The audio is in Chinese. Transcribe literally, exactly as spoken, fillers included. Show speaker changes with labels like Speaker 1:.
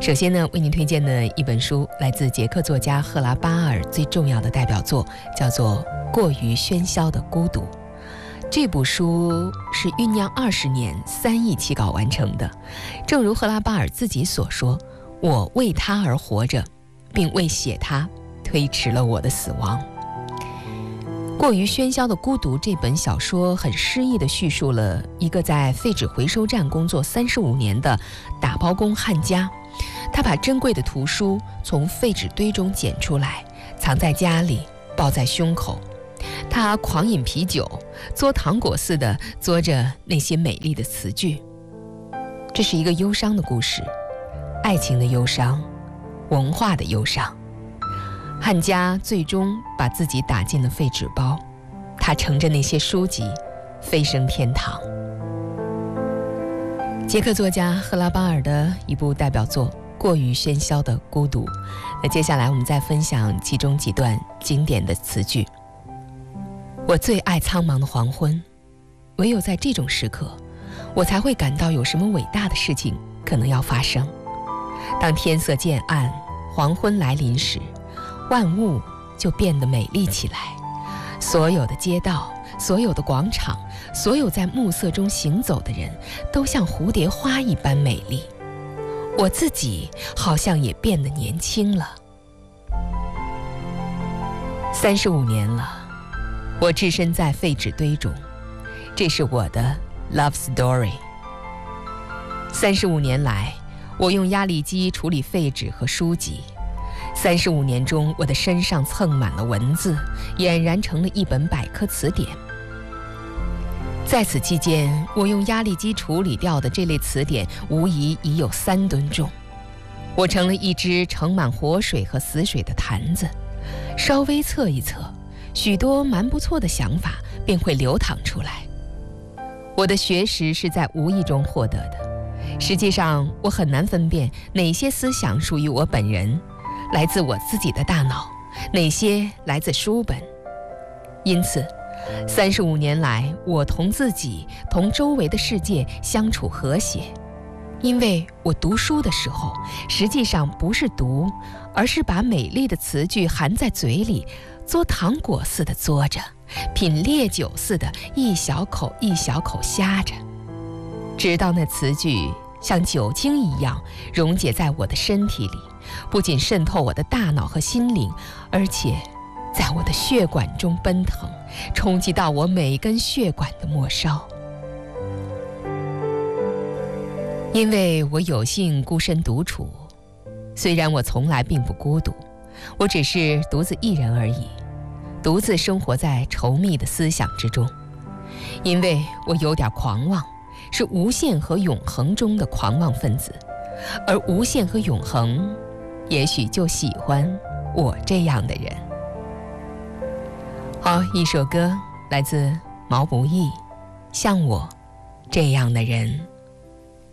Speaker 1: 首先呢，为您推荐的一本书来自捷克作家赫拉巴尔最重要的代表作，叫做《过于喧嚣的孤独》。这部书是酝酿二十年三亿起稿完成的。正如赫拉巴尔自己所说，我为他而活着，并为写他推迟了我的死亡。过于喧嚣的孤独这本小说很诗意地叙述了一个在废纸回收站工作三十五年的打包工汉家，他把珍贵的图书从废纸堆中捡出来，藏在家里，抱在胸口。他狂饮啤酒，嘬糖果似的嘬着那些美丽的词句。这是一个忧伤的故事，爱情的忧伤，文化的忧伤。汉家最终把自己打进了废纸包，他乘着那些书籍飞升天堂。捷克作家赫拉巴尔的一部代表作《过于喧嚣的孤独》。那接下来我们再分享其中几段经典的词句。我最爱苍茫的黄昏，唯有在这种时刻，我才会感到有什么伟大的事情可能要发生。当天色渐暗，黄昏来临时，万物就变得美丽起来。所有的街道，所有的广场，所有在暮色中行走的人，都像蝴蝶花一般美丽。我自己好像也变得年轻了。三十五年了，我置身在废纸堆中，这是我的 love story。三十五年来，我用压力机处理废纸和书籍。三十五年中，我的身上蹭满了文字，俨然成了一本百科词典。在此期间，我用压力机处理掉的这类词典无疑已有三吨重。我成了一只盛满活水和死水的坛子，稍微测一测，许多蛮不错的想法便会流淌出来。我的学识是在无意中获得的，实际上我很难分辨哪些思想属于我本人，来自我自己的大脑，哪些来自书本。因此三十五年来，我同自己同周围的世界相处和谐。因为我读书的时候，实际上不是读，而是把美丽的词句含在嘴里，嘬糖果似的嘬着，品烈酒似的一小口一小口呷着，直到那词句像酒精一样溶解在我的身体里，不仅渗透我的大脑和心灵，而且在我的血管中奔腾，冲击到我每根血管的末梢。因为我有幸孤身独处，虽然我从来并不孤独，我只是独自一人而已，独自生活在稠密的思想之中。因为我有点狂妄，是无限和永恒中的狂妄分子，而无限和永恒也许就喜欢我这样的人。好，一首歌来自毛不易，像我这样的人。